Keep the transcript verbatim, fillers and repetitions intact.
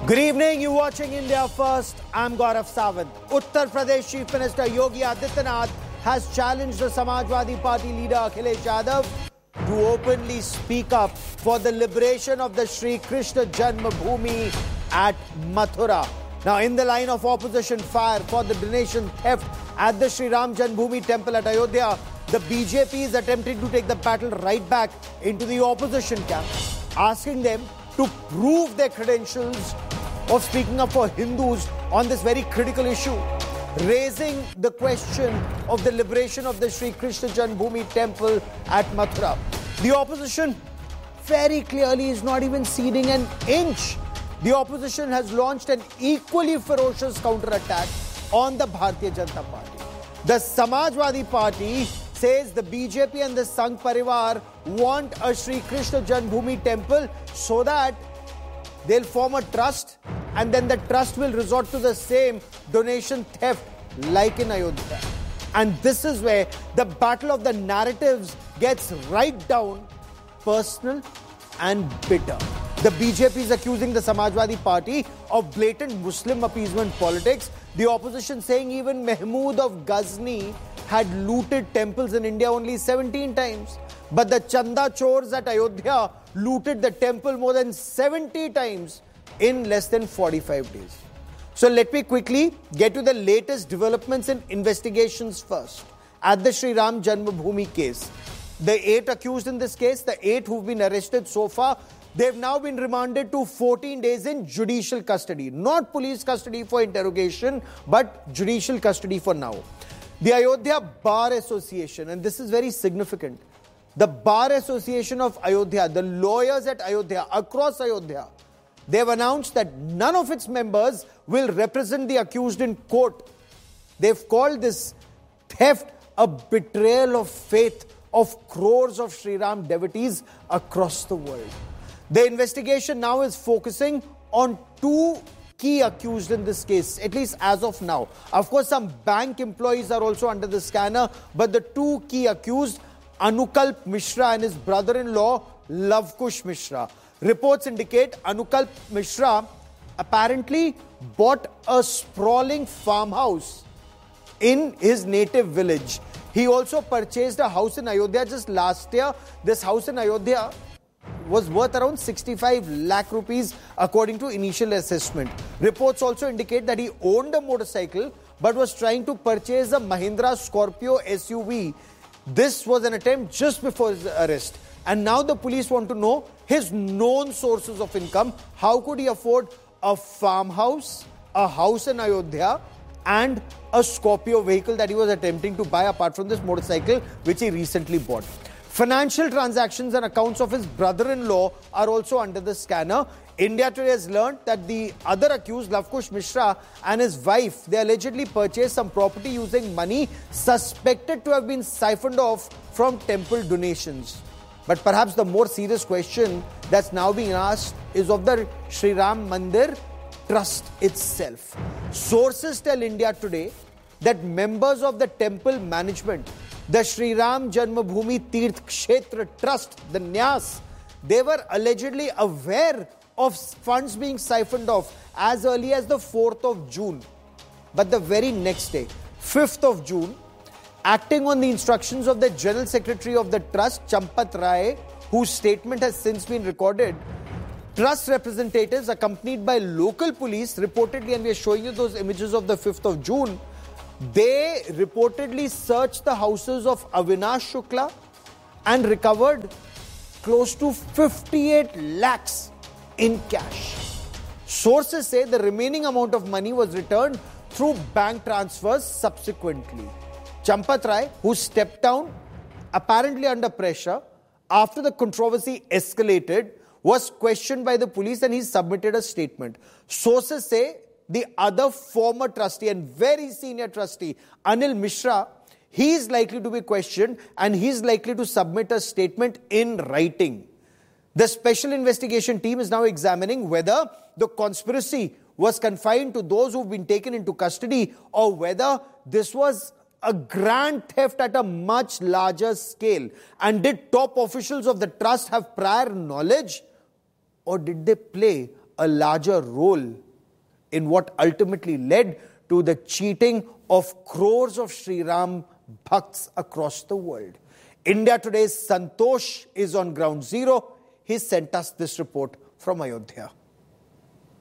Good evening, you're watching India First. I'm Gaurav Sawant. Uttar Pradesh Chief Minister Yogi Adityanath has challenged the Samajwadi Party leader Akhilesh Yadav to openly speak up for the liberation of the Sri Krishna Janmabhoomi at Mathura. Now, in the line of opposition fire for the donation theft at the Sri Ram Janmabhoomi temple at Ayodhya, the B J P is attempting to take the battle right back into the opposition camp, asking them to prove their credentials of speaking up for Hindus on this very critical issue, raising the question of the liberation of the Sri Krishna Janmabhoomi temple at Mathura. The opposition very clearly is not even ceding an inch. The opposition has launched an equally ferocious counterattack on the Bharatiya Janata Party. The Samajwadi Party says the B J P and the Sangh Parivar want a Sri Krishna Janmabhoomi temple so that they'll form a trust, and then the trust will resort to the same donation theft like in Ayodhya. And this is where the battle of the narratives gets right down personal and bitter. The B J P is accusing the Samajwadi Party of blatant Muslim appeasement politics. The opposition saying even Mahmood of Ghazni had looted temples in India only seventeen times. But the Chanda Chors at Ayodhya looted the temple more than seventy times in less than forty-five days. So let me quickly get to the latest developments in investigations first. At the Sri Ram Janmabhoomi case, the eight accused in this case, the eight who've been arrested so far, they've now been remanded to fourteen days in judicial custody. Not police custody for interrogation, but judicial custody for now. The Ayodhya Bar Association, and this is very significant, the Bar Association of Ayodhya, the lawyers at Ayodhya, across Ayodhya, they've announced that none of its members will represent the accused in court. They've called this theft a betrayal of faith of crores of Sri Ram devotees across the world. The investigation now is focusing on two key accused in this case, at least as of now. Of course, some bank employees are also under the scanner, but the two key accused, Anukalp Mishra and his brother-in-law, Lavkush Mishra. Reports indicate Anukalp Mishra apparently bought a sprawling farmhouse in his native village. He also purchased a house in Ayodhya just last year. This house in Ayodhya was worth around sixty-five lakh rupees according to initial assessment. Reports also indicate that he owned a motorcycle but was trying to purchase a Mahindra Scorpio S U V. This was an attempt just before his arrest. And now the police want to know his known sources of income. How could he afford a farmhouse, a house in Ayodhya, and a Scorpio vehicle that he was attempting to buy apart from this motorcycle which he recently bought? Financial transactions and accounts of his brother-in-law are also under the scanner. India Today has learned that the other accused, Lavkush Mishra, and his wife, they allegedly purchased some property using money suspected to have been siphoned off from temple donations. But perhaps the more serious question that's now being asked is of the Sri Ram Mandir Trust itself. Sources tell India Today that members of the temple management, the Sri Ram Janmabhoomi Tirth Kshetra Trust, the Nyas, they were allegedly aware of funds being siphoned off as early as the fourth of June. But the very next day, fifth of June, acting on the instructions of the General Secretary of the Trust, Champat Rai, whose statement has since been recorded, Trust representatives accompanied by local police, reportedly, and we are showing you those images of the fifth of June, they reportedly searched the houses of Avinash Shukla and recovered close to fifty-eight lakhs in cash. Sources say the remaining amount of money was returned through bank transfers subsequently. Champat Rai, who stepped down apparently under pressure after the controversy escalated, was questioned by the police and he submitted a statement. Sources say the other former trustee and very senior trustee, Anil Mishra, he is likely to be questioned and he is likely to submit a statement in writing. The special investigation team is now examining whether the conspiracy was confined to those who've been taken into custody or whether this was a grand theft at a much larger scale. And did top officials of the trust have prior knowledge, or did they play a larger role in what ultimately led to the cheating of crores of Sri Ram Bhakts across the world. India Today's Santosh is on ground zero. He sent us this report from Ayodhya.